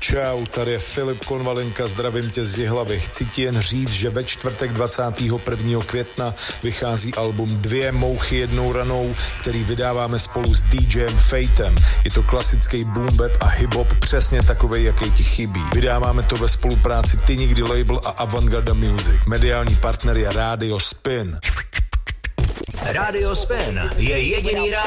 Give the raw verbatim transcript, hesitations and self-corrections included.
Čau, tady je Filip Konvalinka, zdravím tě z Jihlavy. Chci ti jen říct, že ve čtvrtek dvacátého prvního května vychází album Dvě mouchy jednou ranou, který vydáváme spolu s DJem Fatem. Je to klasický boom bap a hip-hop, přesně takovej, jaký ti chybí. Vydáváme to ve spolupráci Ty nikdy label a Avantgarda Music. Mediální partner je Radio Spin. Radio Spin je jediný rádio